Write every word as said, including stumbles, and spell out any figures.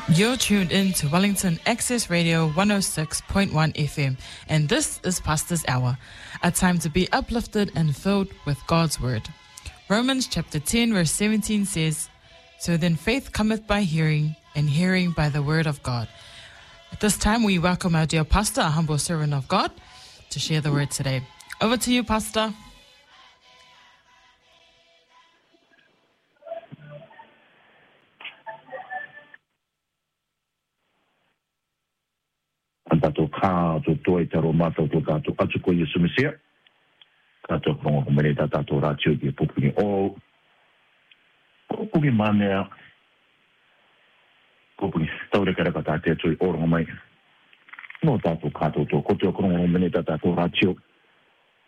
You're tuned in to Wellington Access Radio one oh six point one F M, and this is Pastor's Hour, a time to be uplifted and filled with God's Word. Romans chapter ten verse seventeen says, "So then faith cometh by hearing, and hearing by the Word of God." At this time, we welcome our dear pastor, a humble servant of God, to share the Word today. Over to you, Pastor. Tato ka to toi taro mato to tato atu ko Yesu Mesia. Tato kongo kumene tato ratio di pupuni o. Kupuni mane kupuni taure kara kata te tui oro mai. No tato ka to to koto kongo kumene tato ratio.